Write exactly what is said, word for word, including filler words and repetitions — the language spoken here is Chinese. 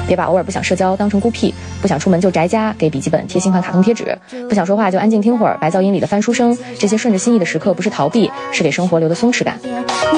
别把偶尔不想社交当成孤僻，不想出门就宅家，给笔记本贴新款卡通贴纸，不想说话就安静听会儿白噪音里的翻书声。这些顺着心意的时刻，不是逃避，是给生活留的松弛感。